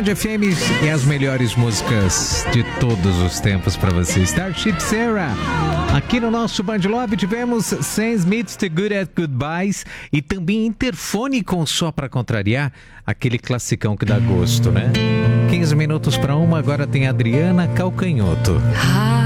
Band FM e as melhores músicas de todos os tempos para você. Starship Sarah. Aqui no nosso Band Love tivemos Sam Smith, The Good at Goodbyes e também Interfone com Só Pra Contrariar, aquele classicão que dá gosto, né? 15 minutos para uma, agora tem Adriana Calcanhoto.